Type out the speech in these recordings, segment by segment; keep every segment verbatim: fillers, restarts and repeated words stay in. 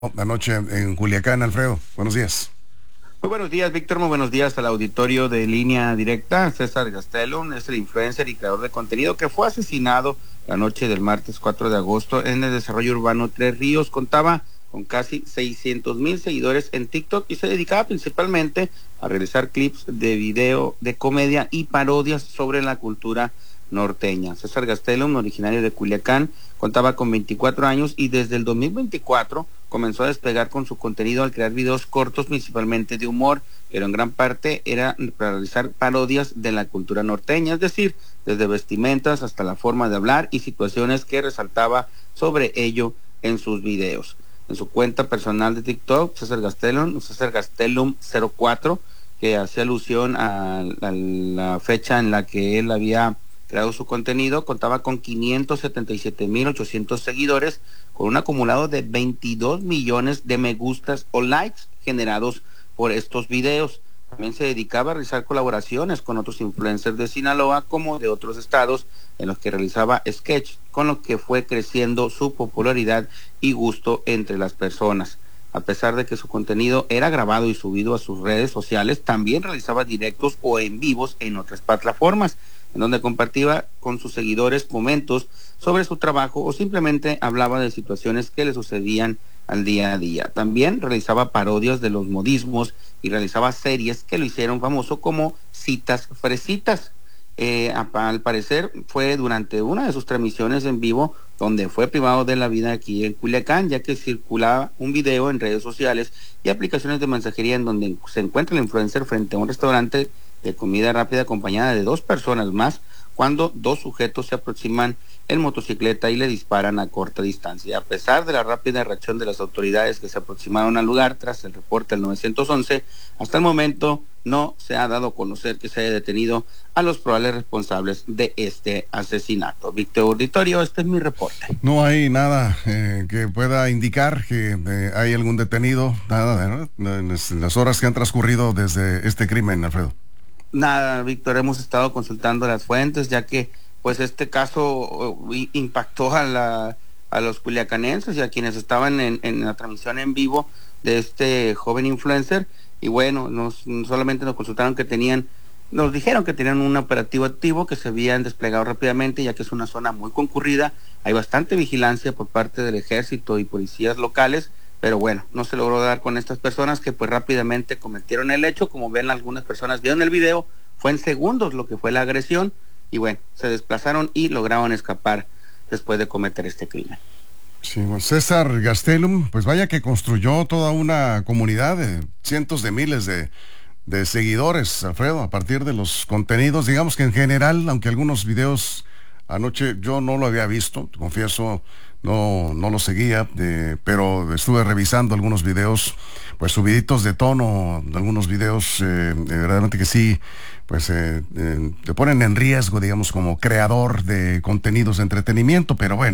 Anoche en Culiacán, Alfredo. Buenos días. Muy buenos días, Víctor. Muy buenos días al auditorio de Línea Directa. César Gastelum es el influencer y creador de contenido que fue asesinado la noche del martes cuatro de agosto en el desarrollo urbano Tres Ríos. Contaba con casi seiscientos mil seguidores en TikTok y se dedicaba principalmente a realizar clips de video de comedia y parodias sobre la cultura norteña. César Gastelum, originario de Culiacán, contaba con veinticuatro años y desde el dos mil veinticuatro comenzó a despegar con su contenido al crear videos cortos principalmente de humor, pero en gran parte era para realizar parodias de la cultura norteña, es decir, desde vestimentas hasta la forma de hablar y situaciones que resaltaba sobre ello en sus videos. En su cuenta personal de TikTok, César Gastelum, César Gastelum cero cuatro, que hace alusión a, a la fecha en la que él había creado su contenido, contaba con quinientos setenta y siete mil ochocientos seguidores, con un acumulado de veintidós millones de me gustas o likes generados por estos videos. También se dedicaba a realizar colaboraciones con otros influencers de Sinaloa como de otros estados, en los que realizaba sketch, con lo que fue creciendo su popularidad y gusto entre las personas. A pesar de que su contenido era grabado y subido a sus redes sociales, también realizaba directos o en vivos en otras plataformas, en donde compartía con sus seguidores momentos sobre su trabajo o simplemente hablaba de situaciones que le sucedían al día a día. También realizaba parodias de los modismos y realizaba series que lo hicieron famoso como Citas Fresitas. Eh, al parecer fue durante una de sus transmisiones en vivo donde fue privado de la vida aquí en Culiacán, ya que circulaba un video en redes sociales y aplicaciones de mensajería en donde se encuentra el influencer frente a un restaurante de comida rápida acompañada de dos personas más, cuando dos sujetos se aproximan en motocicleta y le disparan a corta distancia. A pesar de la rápida reacción de las autoridades que se aproximaron al lugar tras el reporte del nueve once, hasta el momento no se ha dado a conocer que se haya detenido a los probables responsables de este asesinato. Víctor Auditorio, este es mi reporte. No hay nada eh, que pueda indicar que eh, hay algún detenido, nada, ¿no? En las horas que han transcurrido desde este crimen, Alfredo. Nada, Víctor, hemos estado consultando las fuentes, ya que pues este caso uh, impactó a la a los culiacanenses y a quienes estaban en, en la transmisión en vivo de este joven influencer. Y bueno, nos solamente nos consultaron que tenían, nos dijeron que tenían un operativo activo, que se habían desplegado rápidamente, ya que es una zona muy concurrida, hay bastante vigilancia por parte del ejército y policías locales, pero bueno, no se logró dar con estas personas que pues rápidamente cometieron el hecho. Como ven, algunas personas vieron el video, fue en segundos lo que fue la agresión, y bueno, se desplazaron y lograron escapar después de cometer este crimen. Sí, bueno, César Gastelum, pues vaya que construyó toda una comunidad de cientos de miles de, de seguidores, Alfredo, a partir de los contenidos. Digamos que en general, aunque algunos videos anoche yo no lo había visto, te confieso, no, no lo seguía, eh, pero estuve revisando algunos videos, pues subiditos de tono, algunos videos, eh, verdaderamente que sí, pues eh, eh, te ponen en riesgo, digamos, como creador de contenidos de entretenimiento, pero bueno.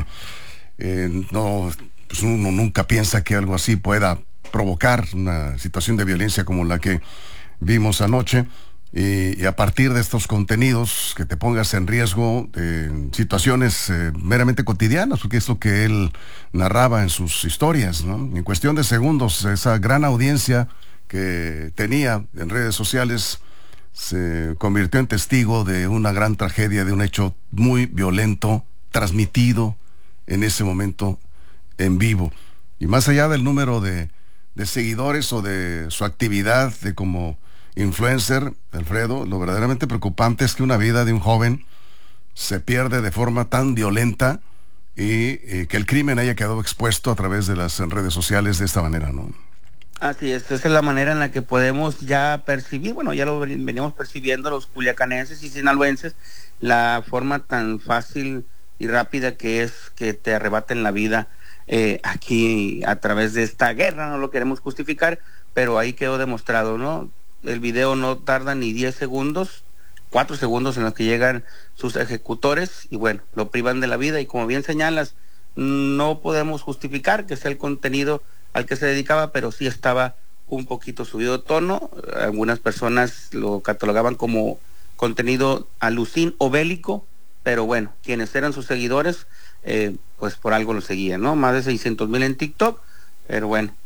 Eh, no, pues uno nunca piensa que algo así pueda provocar una situación de violencia como la que vimos anoche, y, y a partir de estos contenidos que te pongas en riesgo en situaciones eh, meramente cotidianas, porque es lo que él narraba en sus historias, ¿no? En cuestión de segundos, esa gran audiencia que tenía en redes sociales se convirtió en testigo de una gran tragedia, de un hecho muy violento, transmitido en ese momento en vivo. Y más allá del número de, de seguidores o de su actividad de como influencer, Alfredo, lo verdaderamente preocupante es que una vida de un joven se pierde de forma tan violenta y, y que el crimen haya quedado expuesto a través de las redes sociales de esta manera, ¿no? Así es, esa es la manera en la que podemos ya percibir, bueno, ya lo venimos percibiendo los culiacanenses y sinaloenses, la forma tan fácil y rápida que es que te arrebaten la vida eh, aquí a través de esta guerra. No lo queremos justificar, pero ahí quedó demostrado, ¿no? El video no tarda ni diez segundos, cuatro segundos en los que llegan sus ejecutores y bueno, lo privan de la vida. Y como bien señalas, no podemos justificar que sea el contenido al que se dedicaba, pero sí estaba un poquito subido de tono. Algunas personas lo catalogaban como contenido alucín o bélico, pero bueno, quienes eran sus seguidores, eh, pues por algo lo seguían, ¿no? Más de seiscientos mil en TikTok, Pero bueno.